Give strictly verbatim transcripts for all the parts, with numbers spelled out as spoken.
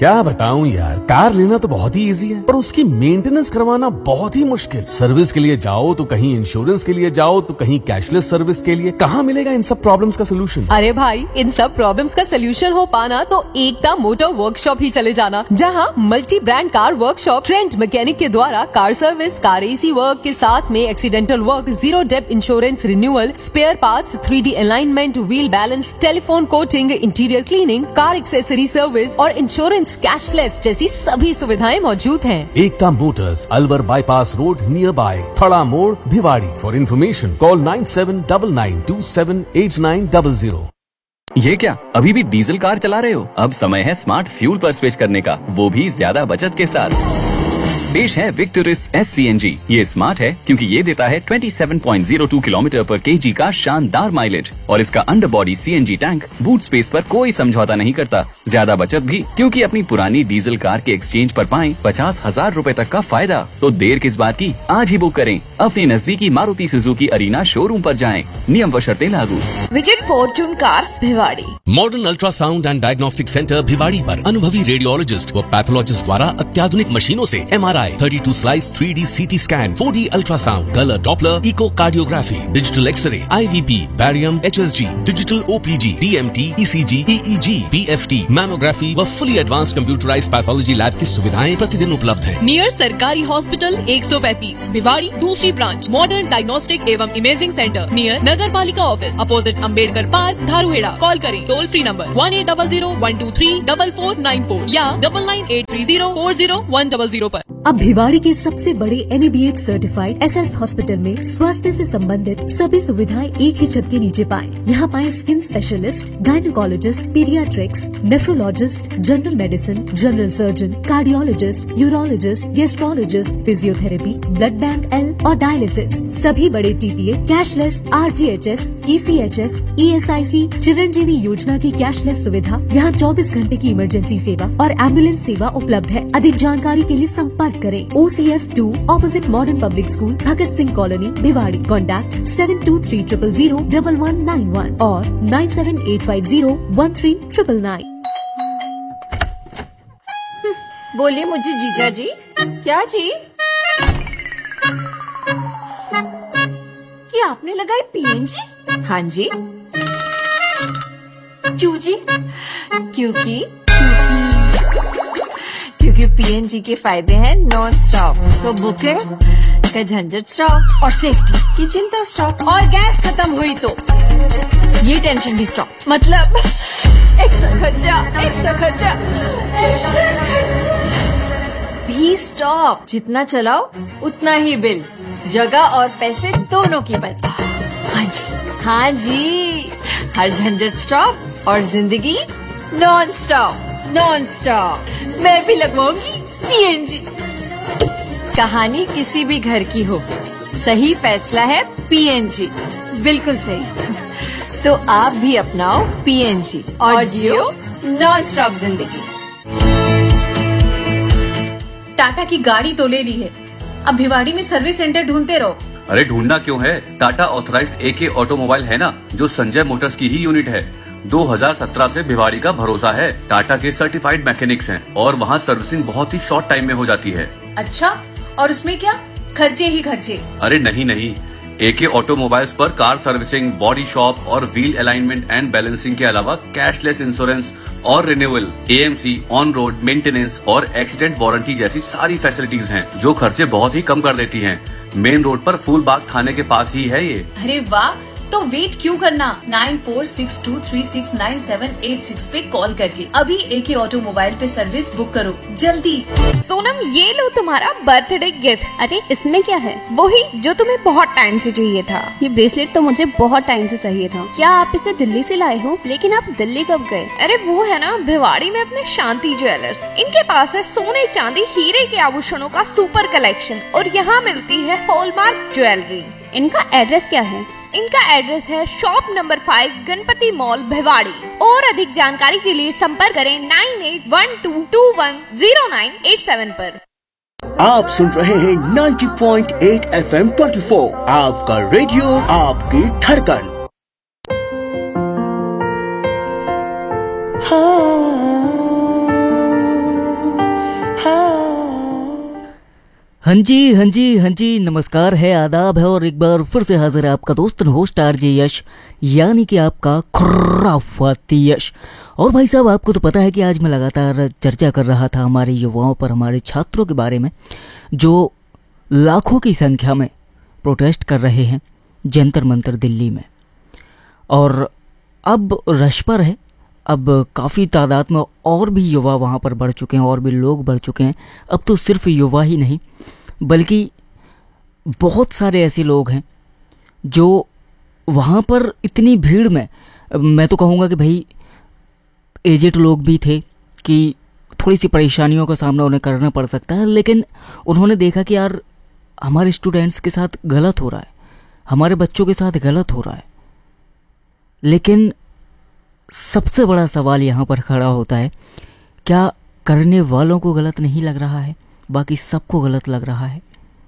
क्या बताऊं यार, कार लेना तो बहुत ही इजी है पर उसकी मेंटेनेंस करवाना बहुत ही मुश्किल। सर्विस के लिए जाओ तो कहीं इंश्योरेंस के लिए जाओ तो कहीं कैशलेस सर्विस के लिए। कहाँ मिलेगा इन सब प्रॉब्लम्स का सोल्यूशन? अरे भाई, इन सब प्रॉब्लम्स का सोल्यूशन हो पाना तो एकता मोटर वर्कशॉप ही चले जाना, जहां multi brand car workshop trend mechanic के द्वारा car service, car AC work के साथ में accidental work, zero depth insurance renewal, spare parts, three D alignment, wheel balance, telephone coating, interior cleaning, car accessory service और insurance cashless जैसी सभी सुविधाएं मौजूद हैं। एकता Motors, Alwar bypass road, near by थड़ा मोड़, Bhiwadi. For information call nine seven nine nine to seven eight nine zero zero. ये क्या, अभी भी डीजल कार चला रहे हो? अब समय है स्मार्ट फ्यूल पर स्विच करने का, वो भी ज्यादा बचत के साथ। पेश है Victoris S C N G. ये स्मार्ट है क्योंकि ये देता है सत्ताईस पॉइंट ज़ीरो टू किलोमीटर पर केजी का शानदार माइलेज और इसका underbody C N G tank boot space पर कोई समझौता नहीं करता। ज्यादा बचत भी क्योंकि अपनी पुरानी डीजल कार के एक्सचेंज पर पाएं पचास हजार रूपए तक का फायदा। तो देर किस बात की, आज ही बुक करें। अपने नजदीकी मारुति सुजुकी अरीना शोरूम पर जाएं। नियम व शर्तें लागू। Visit Fortune cars Bhiwadi. Modern ultrasound and diagnostic centre Bhiwadi पर अनुभवी रेडियोलॉजिस्ट व पैथोलॉजिस्ट द्वारा अत्याधुनिक मशीनों से एम आर आई, thirty two slice three D C T scan, four D ultrasound, colour Doppler, eco cardiography, digital x ray, आई V P, barium, H S G, digital O P G, D M T, ई सी जी, ई ई जी, P F T, mammography व fully advance computerised pathology lab की सुविधाएं प्रतिदिन उपलब्ध हैं। Near सरकारी hospital एक सौ पैंतीस भिवाड़ी, दूसरी ब्रांच मॉडर्न डायग्नोस्टिक एवं इमेजिंग सेंटर नियर नगर पालिका office, opposite Ambedkar park, Dharuhera. Call करें toll free number one eight double zero one two three double four nine four या double nine eight three zero four zero one double zero पर। अब भिवाड़ी के सबसे बड़े N A B H certified S S hospital में स्वास्थ्य से संबंधित सभी सुविधाएं एक ही छत के नीचे पाएं। यहाँ पाएं skin specialist, gynaecologist, paediatrics, nephrologist, general medicine, general surgeon, cardiologist, urologist, gastrologist, physiotherapy, blood bank L और डायलिसिस, सभी बड़े T P A, cashless, R G H S, E C H S, E S I सी, चिरंजीवी योजना की cashless सुविधा। यहाँ चौबीस घंटे की इमरजेंसी सेवा और एम्बुलेंस सेवा उपलब्ध है। अधिक जानकारी के लिए संपर्क करें ओ C F two opposite modern public school, Bhagat Singh colony, Bhiwadi. Contact seven to three triple zero double one nine one और nine seven eight five zero one three triple nine. बोलिए मुझे जीजा जी। क्या जी? क्या आपने लगाई पी एन जी? हाँ जी। क्यों जी? क्योंकि क्योंकि पी एन जी के फायदे हैं नॉन स्टॉप, तो बुकिंग का झंझट स्टॉप और सेफ्टी की चिंता स्टॉप, और गैस खत्म हुई तो ये टेंशन भी स्टॉप। मतलब एक्स्ट्रा खर्चा, एक्स्ट्रा खर्चा, एक्स्ट्रा खर्चा भी स्टॉप। जितना चलाओ उतना ही बिल, जगह और पैसे दोनों की बचत। हाँ जी, हाँ जी, हर झंझट स्टॉप और जिंदगी नॉन स्टॉप। नॉन स्टॉप मैं भी लगवाऊंगी पी एन जी। कहानी किसी भी घर की हो, सही फैसला है पी एन जी। बिल्कुल सही। तो आप भी अपनाओ पी एन जी और जियो नॉन स्टॉप जिंदगी। टाटा की गाड़ी तो ले ली है, अब भिवाड़ी में सर्विस सेंटर ढूंढते रहो। अरे ढूंढना क्यों है, टाटा ऑथराइज्ड ए के ऑटोमोबाइल है ना, जो संजय मोटर्स की ही यूनिट है। दो हज़ार सत्रह से भिवाड़ी का भरोसा है। टाटा के सर्टिफाइड मैकेनिक्स हैं और वहाँ सर्विसिंग बहुत ही शॉर्ट टाइम में हो जाती है। अच्छा, और उसमें क्या खर्चे ही खर्चे? अरे नहीं नहीं, ए के ऑटोमोबाइल्स पर कार सर्विसिंग, बॉडी शॉप और व्हील अलाइनमेंट एंड बैलेंसिंग के अलावा कैशलेस इंश्योरेंस और renewal, A M C, on road maintenance और एक्सीडेंट वारंटी जैसी सारी फैसिलिटीज हैं, जो खर्चे बहुत ही कम कर देती हैं। मेन रोड पर फूल बाग थाने के पास ही है ये। अरे वाह, तो वेट क्यों करना, nine four six to three six nine seven eight six पे कॉल करके अभी एके ऑटोमोबाइल पे सर्विस बुक करो जल्दी। सोनम, ये लो तुम्हारा बर्थडे गिफ्ट। अरे इसमें क्या है? वही जो तुम्हें बहुत टाइम से चाहिए था। ये ब्रेसलेट तो मुझे बहुत टाइम से चाहिए था। क्या आप इसे दिल्ली से लाए हो? लेकिन आप दिल्ली कब गए? अरे वो है ना भिवाड़ी में अपने शांति ज्वेलर्स, इनके पास है सोने चांदी हीरे के आभूषणों का सुपर कलेक्शन और यहाँ मिलती है हॉलमार्क ज्वेलरी। इनका एड्रेस क्या है? इनका एड्रेस है shop number five Ganpati mall Bhiwadi. और अधिक जानकारी के लिए संपर्क करें nine eight one two to one zero nine eight seven पर। आप सुन रहे हैं ninety point eight F M twenty four, आपका रेडियो, आपकी धड़कन। हाँ हाँ जी हाँ जी हाँ जी, नमस्कार है, आदाब है, और एक बार फिर से हाजिर है आपका दोस्त होस्ट आरजे यश, यानी कि आपका खुराफाती यश। और भाई साहब, आपको तो पता है कि आज मैं लगातार चर्चा कर रहा था हमारे युवाओं पर, हमारे छात्रों के बारे में, जो लाखों की संख्या में प्रोटेस्ट कर रहे हैं जंतर मंतर दिल्ली में। और अब रश पर है, अब काफ़ी तादाद में और भी युवा वहाँ पर बढ़ चुके हैं, और भी लोग बढ़ चुके हैं। अब तो सिर्फ युवा ही नहीं, बल्कि बहुत सारे ऐसे लोग हैं जो वहाँ पर इतनी भीड़ में, मैं तो कहूँगा कि भाई एजेड लोग भी थे कि थोड़ी सी परेशानियों का सामना उन्हें करना पड़ सकता है, लेकिन उन्होंने देखा कि यार हमारे स्टूडेंट्स के साथ गलत हो रहा है, हमारे बच्चों के साथ गलत हो रहा है। लेकिन सबसे बड़ा सवाल यहाँ पर खड़ा होता है, क्या करने वालों को गलत नहीं लग रहा है, बाकी सबको गलत लग रहा है?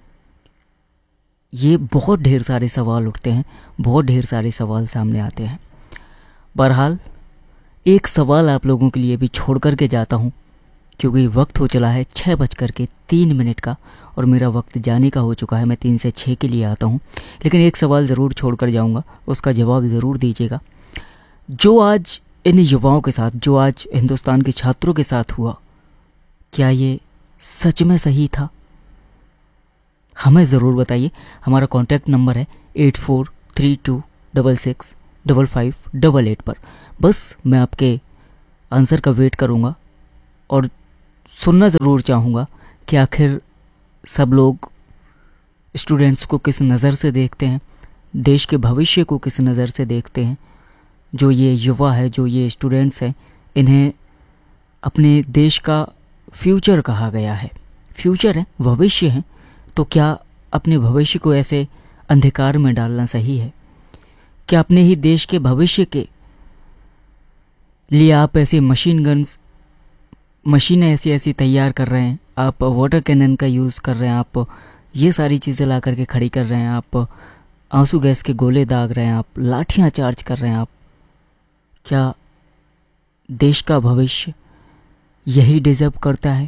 ये बहुत ढेर सारे सवाल उठते हैं, बहुत ढेर सारे सवाल सामने आते हैं। बहरहाल एक सवाल आप लोगों के लिए भी छोड़ कर के जाता हूँ, क्योंकि वक्त हो चला है छः बज कर के तीन मिनट का, और मेरा वक्त जाने का हो चुका है। मैं तीन से छः के लिए आता हूँ, लेकिन एक सवाल ज़रूर छोड़ कर जाऊँगा, उसका जवाब ज़रूर दीजिएगा। जो आज इन युवाओं के साथ, जो आज हिंदुस्तान के छात्रों के साथ हुआ, क्या ये सच में सही था? हमें ज़रूर बताइए। हमारा कॉन्टैक्ट नंबर है eight four three to double six double five double eight पर। बस मैं आपके आंसर का वेट करूँगा और सुनना ज़रूर चाहूँगा कि आखिर सब लोग स्टूडेंट्स को किस नज़र से देखते हैं, देश के भविष्य को किस नज़र से देखते हैं। जो ये युवा है, जो ये स्टूडेंट्स हैं, इन्हें अपने देश का फ्यूचर कहा गया है। फ्यूचर है, भविष्य है, तो क्या अपने भविष्य को ऐसे अंधकार में डालना सही है? क्या अपने ही देश के भविष्य के लिए आप ऐसे मशीन गन्स, मशीनें ऐसी ऐसी तैयार कर रहे हैं, आप वाटर कैनन का यूज़ कर रहे हैं, आप ये सारी चीज़ें ला करके खड़ी कर रहे हैं, आप आंसू गैस के गोले दाग रहे हैं, आप लाठियाँ चार्ज कर रहे हैं, आप क्या देश का भविष्य यही डिजर्व करता है?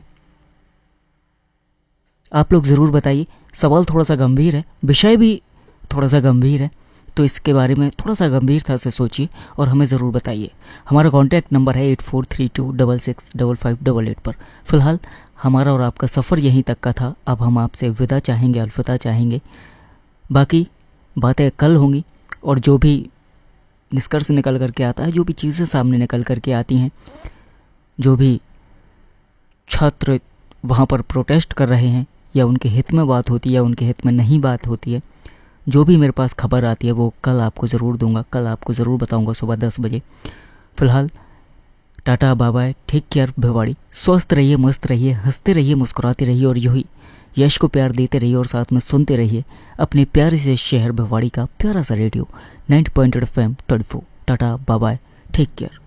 आप लोग ज़रूर बताइए। सवाल थोड़ा सा गंभीर है, विषय भी थोड़ा सा गंभीर है, तो इसके बारे में थोड़ा सा गंभीरता से सोचिए और हमें ज़रूर बताइए। हमारा कॉन्टैक्ट नंबर है eight four three to double six double five double eight पर। फिलहाल हमारा और आपका सफ़र यहीं तक का था। अब हम आपसे विदा चाहेंगे, अलविदा चाहेंगे। बाकी बातें कल होंगी, और जो भी निष्कर्ष निकल करके आता है, जो भी चीज़ें सामने निकल करके आती हैं, जो भी छात्र वहाँ पर प्रोटेस्ट कर रहे हैं, या उनके हित में बात होती है या उनके हित में नहीं बात होती है, जो भी मेरे पास खबर आती है वो कल आपको ज़रूर दूंगा, कल आपको ज़रूर बताऊंगा सुबह दस बजे। फ़िलहाल Tata, bye bye, take care Bhiwadi. स्वस्थ रहिए, मस्त रहिए, हंसते रहिए, मुस्कुराते रहिए, और यही यश को प्यार देते रहिए, और साथ में सुनते रहिए अपने प्यारे से शहर भिवाड़ी का प्यारा सा radio ninety point eight F M twenty four. Tata, bye bye, take care.